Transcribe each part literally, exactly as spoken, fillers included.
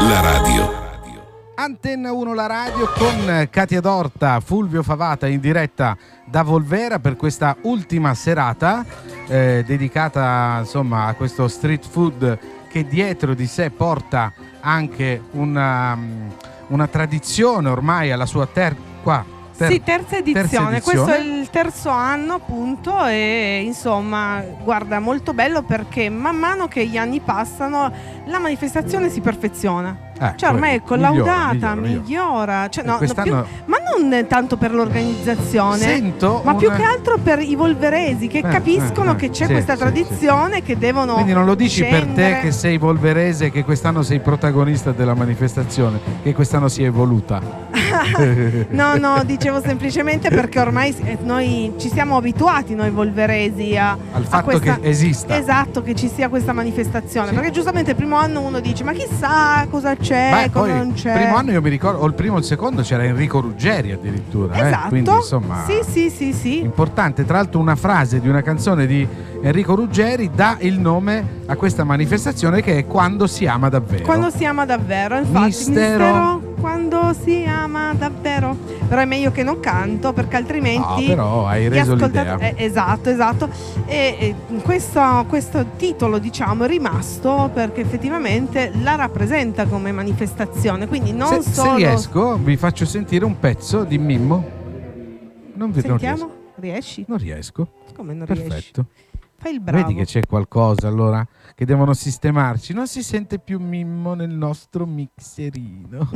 la radio. Antenna uno la radio con Katia Dorta, Fulvio Favata in diretta da Volvera per questa ultima serata eh, dedicata insomma a questo street food che dietro di sé porta anche una, una tradizione ormai alla sua ter- qua, ter- sì, terza edizione. terza edizione. Questo è il terzo anno appunto e insomma guarda molto bello perché man mano che gli anni passano la manifestazione si perfeziona. Eh, cioè ormai è collaudata, migliora, migliora, migliora. Cioè, no, no, più, ma non tanto per l'organizzazione, Sento ma una... più che altro per i volveresi che eh, capiscono eh, eh, che c'è sì, questa sì, tradizione sì. che devono Quindi non lo dici scendere. per te che sei volverese, che quest'anno sei protagonista della manifestazione, che quest'anno si è evoluta. No, no, dicevo semplicemente perché ormai noi ci siamo abituati noi volveresi a, al a fatto questa, che esista. Esatto, che ci sia questa manifestazione, Sì. Perché giustamente il primo anno uno dice ma chissà cosa c'è, Beh, cosa poi, non c'è. il primo anno io mi ricordo, o il primo o il secondo c'era Enrico Ruggeri addirittura. Esatto. Eh? Quindi insomma sì, sì, sì, sì. importante. Tra l'altro una frase di una canzone di Enrico Ruggeri dà il nome a questa manifestazione che è Quando si ama davvero. Quando si ama davvero, infatti Mistero. mistero quando si ama davvero. Però è meglio che non canto perché altrimenti No, però hai gli reso ascoltat- l'idea. eh, esatto, esatto. E, e questo, questo titolo diciamo è rimasto perché effettivamente la rappresenta come manifestazione. Quindi non se, solo. se riesco vi faccio sentire un pezzo di Mimmo. Non vi non Sentiamo? riesco. Riesci? Non riesco. Come non riesci? Perfetto. Fai il bravo. Vedi che c'è qualcosa allora che devono sistemarci. Non si sente più Mimmo nel nostro mixerino.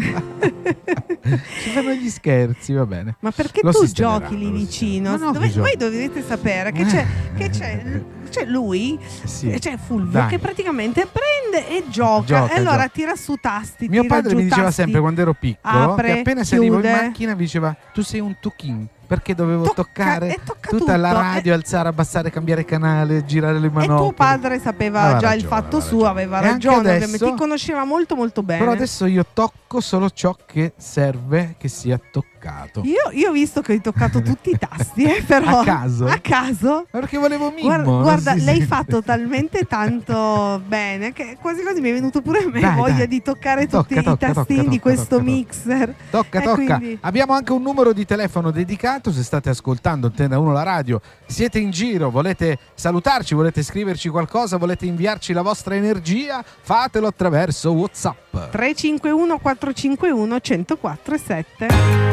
Ci fanno gli scherzi, va bene. Ma perché Lo tu sistemeranno, giochi lì lo vicino? sistemeranno. Ma no, Dove- che gioco? voi dovete sapere che c'è, che c'è, c'è lui, Sì. e c'è Fulvio Dai. che praticamente prende e gioca, Gioca, e allora gioca. tira su tasti. Mio tira padre giù mi diceva tasti, sempre quando ero piccolo apre, che appena salivo in chiude. macchina mi diceva tu sei un tuchin perché dovevo Tocca- toccare e tocca tutta la tutto. radio, E- alzare, abbassare, cambiare canale, girare le E manopole. tuo padre sapeva Aveva già il ragione, fatto aveva suo, ragione. aveva E anche ragione, adesso- ovviamente ti conosceva molto molto bene. Però adesso io tocco solo ciò che serve che sia toccato. Io, io ho visto che hai toccato tutti i tasti, eh, però A caso? A caso. Perché volevo Mimmo. Guarda, non guarda, si l'hai sente. fatto talmente tanto bene che quasi quasi mi è venuto pure a me Dai, voglia dai. di toccare Tocca, tutti tocca, i tastini tocca, di tocca, questo tocca, mixer. Tocca, E tocca. quindi- Abbiamo anche un numero di telefono dedicato. Se state ascoltando Antenna uno la radio, siete in giro, volete salutarci, volete scriverci qualcosa, volete inviarci la vostra energia, fatelo attraverso WhatsApp. tre cinque uno quattro cinque uno uno zero quattro sette